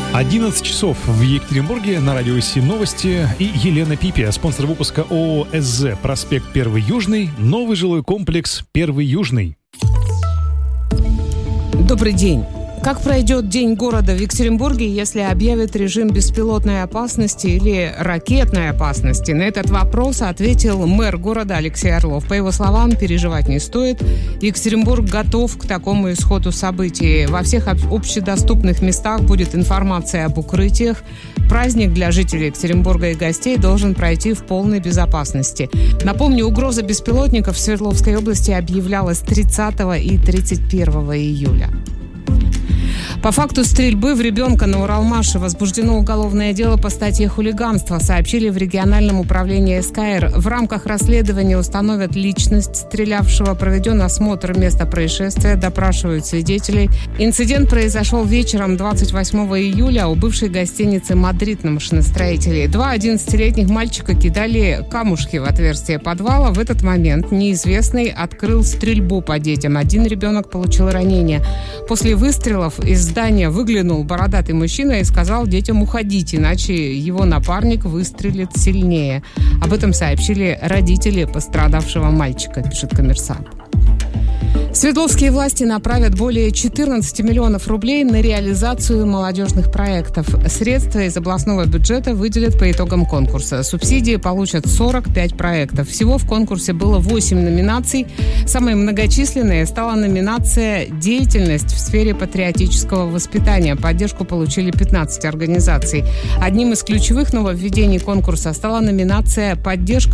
11 часов в Екатеринбурге, на радио СИ новости и Елена Пипи, спонсор выпуска ООО «СЗ», проспект 1 Южный, новый жилой комплекс 1 Южный. Добрый день. Как пройдет День города в Екатеринбурге, если объявят режим беспилотной опасности или ракетной опасности? На этот вопрос ответил мэр города Алексей Орлов. По его словам, переживать не стоит. Екатеринбург готов к такому исходу событий. Во всех общедоступных местах будет информация об укрытиях. Праздник для жителей Екатеринбурга и гостей должен пройти в полной безопасности. Напомню, угроза беспилотников в Свердловской области объявлялась 30 и 31 июля. По факту стрельбы в ребенка на Уралмаше возбуждено уголовное дело по статье «Хулиганство», сообщили в региональном управлении СКР. В рамках расследования установят личность стрелявшего, проведен осмотр места происшествия, допрашивают свидетелей. Инцидент произошел вечером 28 июля у бывшей гостиницы «Мадрид» на машиностроителей. 2 11-летних мальчика кидали камушки в отверстие подвала. В этот момент неизвестный открыл стрельбу по детям. Один ребенок получил ранение. После выстрелов из здания выглянул бородатый мужчина и сказал детям уходить, иначе его напарник выстрелит сильнее. Об этом сообщили родители пострадавшего мальчика, пишет «Коммерсант». Свердловские власти направят более 14 миллионов рублей на реализацию молодежных проектов. Средства из областного бюджета выделят по итогам конкурса. Субсидии получат 45 проектов. Всего в конкурсе было 8 номинаций. Самой многочисленной стала номинация «Деятельность в сфере патриотического воспитания». Поддержку получили 15 организаций. Одним из ключевых нововведений конкурса стала номинация «Поддержка